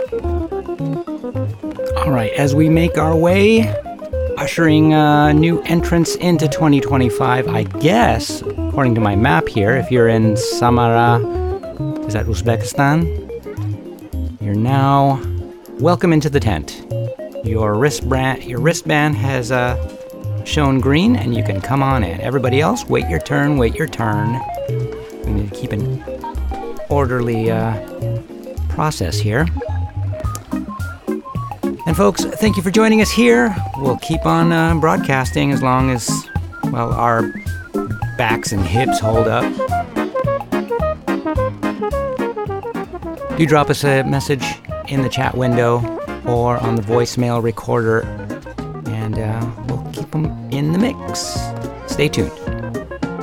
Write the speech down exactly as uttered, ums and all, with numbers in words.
All right, as we make our way, ushering uh, new entrants into twenty twenty-five, I guess, according to my map here, if you're in Samara, is that Uzbekistan? You're now welcome into the tent. Your wristband, your wristband has uh, shown green, and you can come on in. Everybody else, wait your turn, wait your turn. We need to keep an orderly uh, process here. And folks, thank you for joining us here. We'll keep on uh, broadcasting as long as, well, our backs and hips hold up. Do drop us a message in the chat window or on the voicemail recorder, and uh, we'll keep them in the mix. Stay tuned.